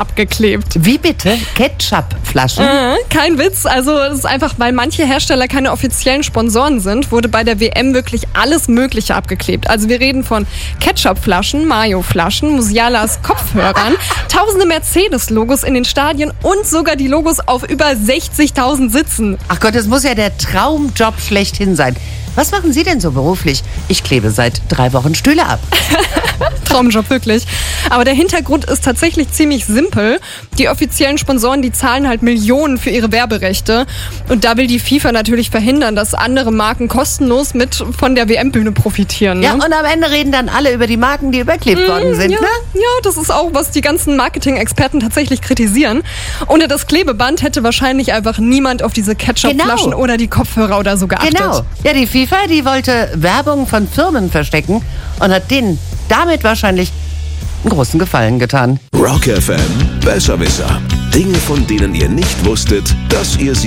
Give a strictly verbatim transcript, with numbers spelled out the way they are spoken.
abgeklebt. Wie bitte? Ketchupflaschen? Äh, kein Witz. Also es ist einfach, weil manche Hersteller keine offiziellen Sponsoren sind, wurde bei der W M wirklich alles Mögliche abgeklebt. Also wir reden von Ketchupflaschen, Mayo-Flaschen, Musialas Kopfhörern, tausende Mercedes-Logos in den Stadien und sogar die Logos auf über sechzigtausend Sitzen. Ach Gott, das muss ja der Traumjob schlechthin sein. Was machen Sie denn so beruflich? Ich klebe seit drei Wochen Stühle ab. Traumjob, wirklich. Aber der Hintergrund ist tatsächlich ziemlich simpel. Die offiziellen Sponsoren, die zahlen halt Millionen für ihre Werberechte. Und da will die FIFA natürlich verhindern, dass andere Marken kostenlos mit von der W M-Bühne profitieren. Ne? Ja, und am Ende reden dann alle über die Marken, die überklebt mmh, worden sind, ja, ne? Ja, das ist auch, was die ganzen Marketing-Experten tatsächlich kritisieren. Ohne das Klebeband hätte wahrscheinlich einfach niemand auf diese Ketchup-Flaschen Genau. oder die Kopfhörer oder so geachtet. Genau. Ja, die FIFA, die wollte Werbung von Firmen verstecken und hat denen damit wahrscheinlich einen großen Gefallen getan. Rock F M Besserwisser. Dinge, von denen ihr nicht wusstet, dass ihr sie